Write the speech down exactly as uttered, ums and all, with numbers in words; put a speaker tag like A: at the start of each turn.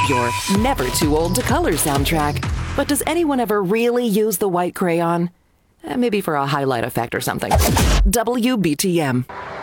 A: your Never Too Old to Color soundtrack. But does anyone ever really use the white crayon? Eh, Maybe for a highlight effect or something. W B T M.